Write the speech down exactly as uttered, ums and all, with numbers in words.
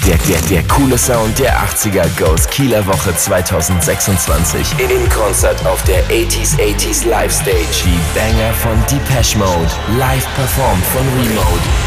Der, der, der coole Sound der achtziger goes Kieler Woche zwanzig sechsundzwanzig in Konzert auf der achtziger achtziger Live Stage. Die Banger von Depeche Mode, live performt von Remote.